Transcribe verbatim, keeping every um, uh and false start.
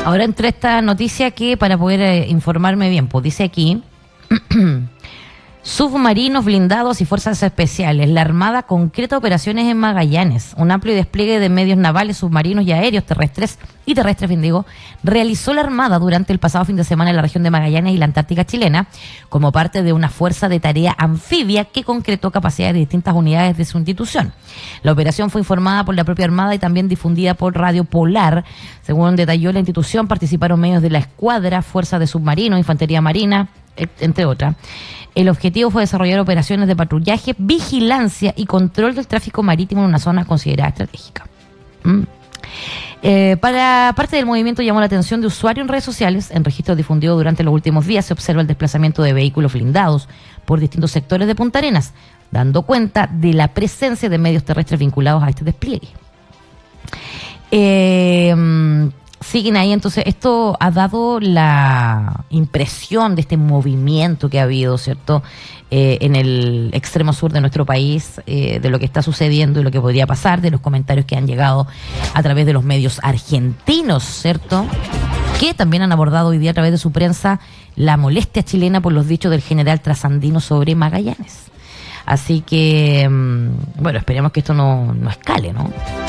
Ahora entré esta noticia que para poder eh, informarme bien, pues dice aquí... Submarinos, blindados y fuerzas especiales. La Armada concreta operaciones en Magallanes. Un amplio despliegue de medios navales, submarinos y aéreos, terrestres y terrestres, bien digo, realizó la Armada durante el pasado fin de semana en la región de Magallanes y la Antártica chilena, como parte de una fuerza de tarea anfibia que concretó capacidades de distintas unidades de su institución. La operación fue informada por la propia Armada y también difundida por Radio Polar. Según detalló la institución, participaron medios de la Escuadra, Fuerza de Submarinos, Infantería Marina, entre otras. El objetivo fue desarrollar operaciones de patrullaje, vigilancia y control del tráfico marítimo en una zona considerada estratégica. Mm. Eh, para parte del movimiento llamó la atención de usuarios en redes sociales. En registros difundidos durante los últimos días se observa el desplazamiento de vehículos blindados por distintos sectores de Punta Arenas, dando cuenta de la presencia de medios terrestres vinculados a este despliegue. Eh... Siguen ahí, entonces esto ha dado la impresión de este movimiento que ha habido, ¿cierto?, eh, en el extremo sur de nuestro país, eh, de lo que está sucediendo y lo que podría pasar, de los comentarios que han llegado a través de los medios argentinos, ¿cierto?, que también han abordado hoy día a través de su prensa la molestia chilena por los dichos del general trasandino sobre Magallanes. Así que, bueno, esperemos que esto no, no escale, ¿no?